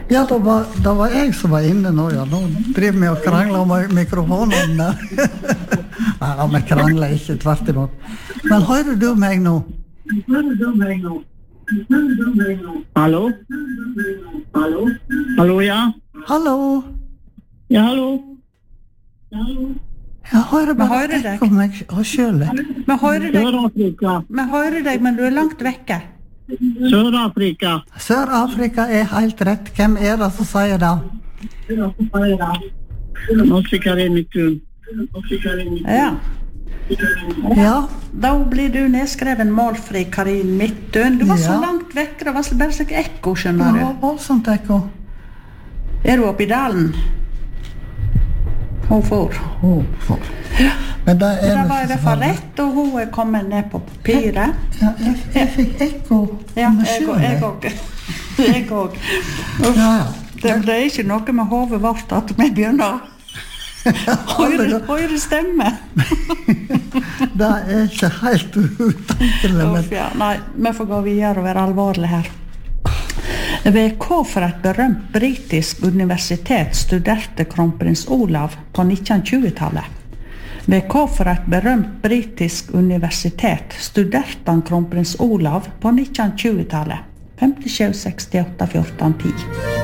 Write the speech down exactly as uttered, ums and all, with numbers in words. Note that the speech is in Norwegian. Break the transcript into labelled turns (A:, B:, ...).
A: Ja, det var, det var jeg som var inne nå, ja. Nå driver vi og krangler om mikrofonen der. Nei, vi krangler ikke, tvert imot. Men hører du meg nå?
B: Hører du meg nå? Hører du meg nå? Hallo? Hallo? Hallo, ja?
A: Hallo?
B: Ja, hallo? Hallo?
A: Jeg hører bare
C: hører deg.
A: ekko meg selv.
C: Vi hører deg,
B: Sør-Afrika.
C: vi hører deg, men du er langt vekke.
B: Sør-Afrika.
A: Sør-Afrika er helt rett. Hvem er det som sier det?
B: Norske Karin Midtun.
C: Ja.
A: Ja,
C: Da blir du nedskreven målfri Karin Midtun. Du var så
A: Ja.
C: langt vekke, det var så bare så ekko,
A: det
C: skjønner
A: var
C: du.
A: voldsomt ekko.
C: Er du oppe i dalen? Hun får.
A: Oh, for. Men det er
C: Det var i hvert fall rett, og hun er kommet ned på papiret.
A: Ja, jeg, jeg fikk ekko
C: Ja,
A: om meg
C: jeg
A: selv.
C: og jeg og. Jeg og.
A: Ja, ja.
C: Det, det er ikke noe med hodet vårt at vi begynner å høre, høre stemme.
A: Det er ikke helt utankelig, men
C: Uff, ja. Nei, vi får gå videre og være alvorlige her. V K for et berømt britisk universitet studerte kronprins Olav på nittenhundretjuetallet. V K for et berømt britisk universitet studerte han kronprins Olav på nittenhundretjuetallet. femtisju sekstiåtte fjorten ti.